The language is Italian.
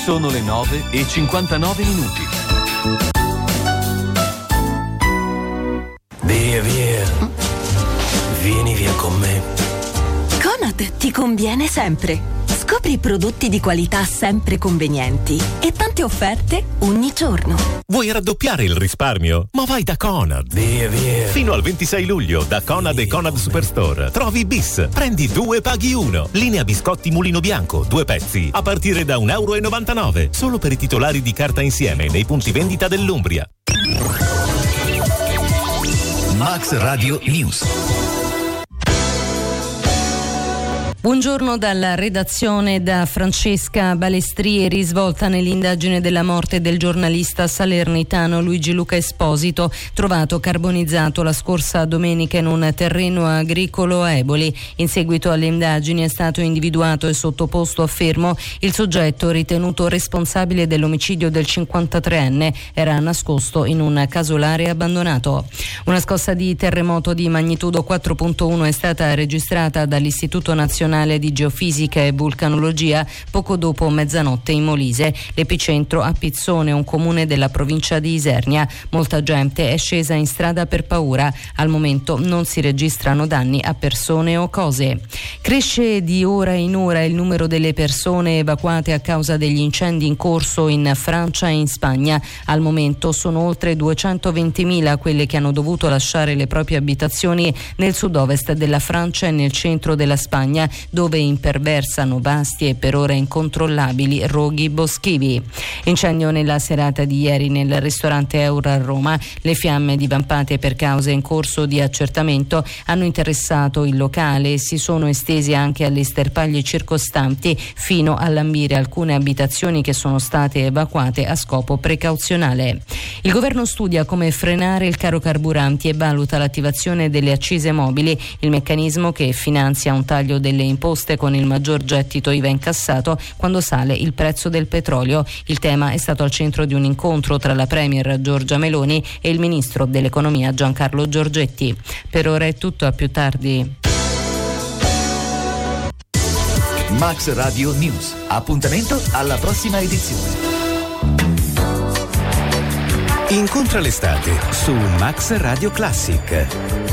Sono le 9:59. Via. Vieni via con me. Conad ti conviene sempre. Scopri prodotti di qualità sempre convenienti e tante offerte ogni giorno. Vuoi raddoppiare il risparmio? Ma vai da Conad. Via. Fino al 26 luglio da Conad e Conad Superstore trovi bis. Prendi 2 paghi 1. Linea biscotti Mulino Bianco, 2 pezzi a partire da €1,99. Solo per i titolari di carta insieme nei punti vendita dell'Umbria. Max Radio News. Buongiorno dalla redazione, da Francesca Balestrieri. Svolta nell'indagine della morte del giornalista salernitano Luigi Luca Esposito, trovato carbonizzato la scorsa domenica in un terreno agricolo a Eboli. In seguito alle indagini è stato individuato e sottoposto a fermo il soggetto ritenuto responsabile dell'omicidio del 53enne. Era nascosto in un casolare abbandonato. Una scossa di terremoto di magnitudo 4.1 è stata registrata dall'Istituto Nazionale di Geofisica e Vulcanologia poco dopo mezzanotte in Molise. L'epicentro a Pizzone, un comune della provincia di Isernia. Molta gente è scesa in strada per paura. Al momento non si registrano danni a persone o cose. Cresce di ora in ora il numero delle persone evacuate a causa degli incendi in corso in Francia e in Spagna. Al momento sono oltre 220.000 quelle che hanno dovuto lasciare le proprie abitazioni nel sud-ovest della Francia e nel centro della Spagna, dove imperversano vasti e per ora incontrollabili roghi boschivi. Incendio nella serata di ieri nel ristorante Euro a Roma. Le fiamme, divampate per cause in corso di accertamento, hanno interessato il locale e si sono estesi anche alle sterpaglie circostanti, fino a lambire alcune abitazioni che sono state evacuate a scopo precauzionale. Il governo studia come frenare il caro carburanti e valuta l'attivazione delle accise mobili, il meccanismo che finanzia un taglio delle imposte con il maggior gettito IVA incassato quando sale il prezzo del petrolio. Il tema è stato al centro di un incontro tra la premier Giorgia Meloni e il ministro dell'economia Giancarlo Giorgetti. Per ora è tutto, a più tardi. Max Radio News. Appuntamento alla prossima edizione. Incontra l'estate su Max Radio Classic.